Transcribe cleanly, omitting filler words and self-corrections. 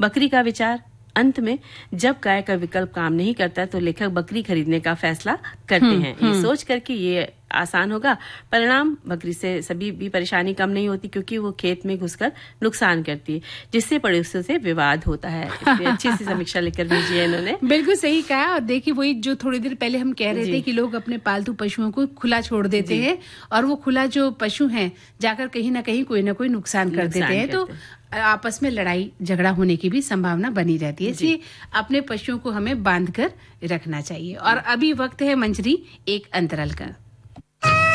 बकरी का विचार। अंत में जब गाय का विकल्प काम नहीं करता तो लेखक बकरी खरीदने का फैसला करते हैं, ये सोच करके ये आसान होगा। परिणाम, बकरी से सभी भी परेशानी कम नहीं होती क्योंकि वो खेत में घुसकर नुकसान करती है, जिससे पड़ोसियों से विवाद होता है। अच्छी सी समीक्षा लिखकर भेजी है इन्होंने। बिल्कुल सही कहा। और देखिए वही जो थोड़ी देर पहले हम कह रहे थे कि लोग अपने पालतू पशुओं को खुला छोड़ देते हैं और वो खुला जो पशु हैं जाकर कहीं ना कहीं कोई ना कोई नुकसान कर देते हैं, तो आपस में लड़ाई झगड़ा होने की भी संभावना बनी रहती है। इसलिए अपने पशुओं को हमें बांध कर रखना चाहिए। और अभी वक्त है मंजरी एक अंतराल का।